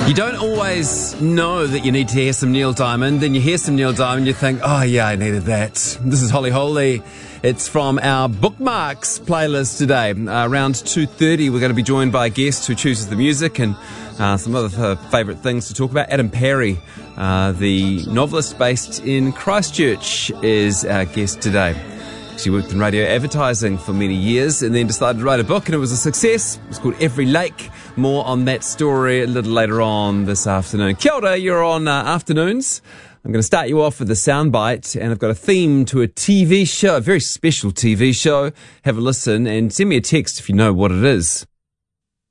You don't always know that you need to hear some Neil Diamond. Then you hear some Neil Diamond, you think, oh yeah, I needed that. This is Holly Holy. It's from our Bookmarks playlist today. Around 2:30, we're going to be joined by a guest who chooses the music and some other favourite things to talk about. Adam Parry, the novelist based in Christchurch, is our guest today. She worked in radio advertising for many years and then decided to write a book, and it was a success. It's called Every Lake. More on that story a little later on this afternoon. Kia ora, you're on Afternoons. I'm going to start you off with a soundbite, and I've got a theme to a TV show, a very special TV show. Have a listen and send me a text if you know what it is.